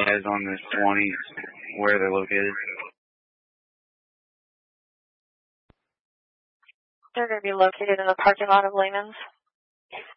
guys on this 20, where they're located? They're going to be located in the parking lot of Lehman's.